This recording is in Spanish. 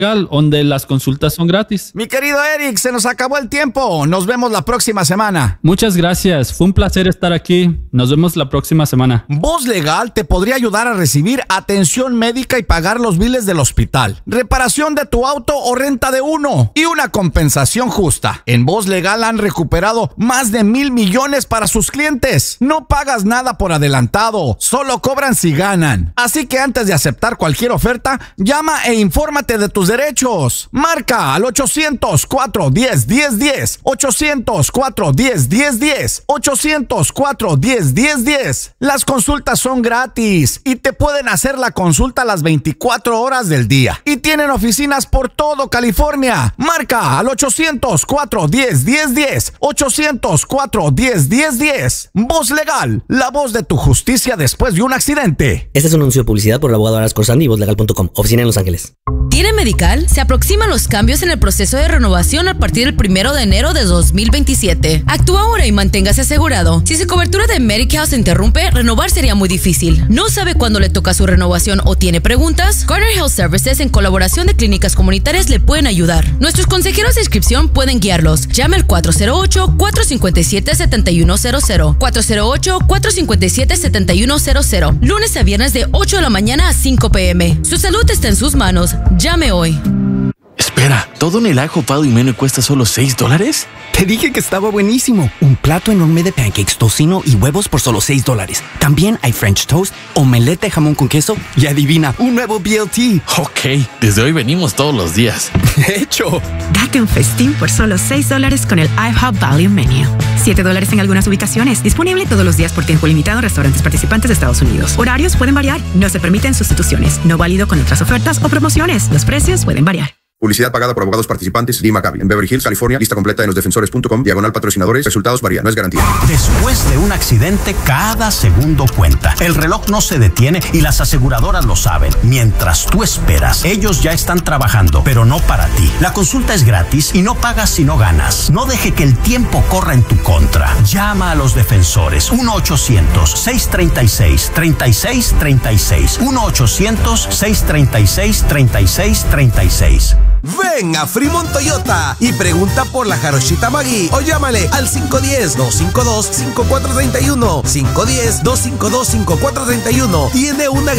donde las consultas son gratis. Mi querido Eric, se nos acabó el tiempo. Nos vemos la próxima semana. Muchas gracias. Fue un placer estar aquí. Nos vemos la próxima semana. Voz Legal te podría ayudar a recibir atención médica y pagar los biles del hospital, reparación de tu auto o renta de uno y una compensación justa. En Voz Legal han recuperado más de 1,000 millones para sus clientes. No pagas nada por adelantado, solo cobran si ganan. Así que antes de aceptar cualquier oferta, llama e infórmate de tus derechos. Marca al 800-410-1010, 800-410-1010, 800-410-1010. Las consultas son gratis y te pueden hacer la consulta a las 24 horas del día. Y tienen oficinas por todo California. Marca al 800-410-1010, 800-410-1010. Voz Legal, la voz de tu justicia después de un accidente. Este es un anuncio de publicidad por el abogado Aras Corsandi y vozlegal.com, oficina en Los Ángeles. ¿Tiene Medical? Se aproximan los cambios en el proceso de renovación a partir del 1 de enero de 2027. Actúa ahora y manténgase asegurado. Si su cobertura de Medical se interrumpe, renovar sería muy difícil. ¿No sabe cuándo le toca su renovación o tiene preguntas? Garner Health Services, en colaboración de clínicas comunitarias, le pueden ayudar. Nuestros consejeros de inscripción pueden guiarlos. Llame al 408-457-7100. 408-457-7100. Lunes a viernes de 8 de la mañana a 5 p.m. Su salud está en sus manos. Llame hoy. Espera, ¿todo en el ajo, pado y meno cuesta solo $6? Te dije que estaba buenísimo. Un plato enorme de pancakes, tocino y huevos por solo $6. También hay French toast, omelette de jamón con queso y adivina, un nuevo BLT. Ok, desde hoy venimos todos los días. De hecho, date un festín por solo $6 con el IHOP Value Menu. $7 en algunas ubicaciones. Disponible todos los días por tiempo limitado en restaurantes participantes de Estados Unidos. Horarios pueden variar. No se permiten sustituciones. No válido con otras ofertas o promociones. Los precios pueden variar. Publicidad pagada por abogados participantes. Lee McCabe. En Beverly Hills, California. Lista completa en losdefensores.com. /patrocinadores. Resultados varían. No es garantía. Después de un accidente, cada segundo cuenta. El reloj no se detiene y las aseguradoras lo saben. Mientras tú esperas, ellos ya están trabajando, pero no para ti. La consulta es gratis y no pagas si no ganas. No deje que el tiempo corra en tu contra. Llama a los defensores. 1-800-636-3636. 1-800-636-3636. Ven a Fremont Toyota y pregunta por la Jarochita Maggi o llámale al 510-252-5431. 510-252-5431. Tiene una